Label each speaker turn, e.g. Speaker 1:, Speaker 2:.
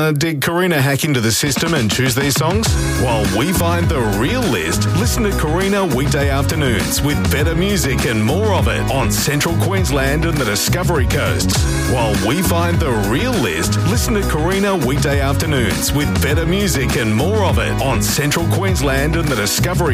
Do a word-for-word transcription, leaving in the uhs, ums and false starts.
Speaker 1: Uh, did Karina hack into the system and choose these songs? While we find the real list, listen to Karina weekday afternoons with better music and more of it on Central Queensland and the Discovery Coasts. While we find the real list, listen to Karina weekday afternoons with better music and more of it on Central Queensland and the Discovery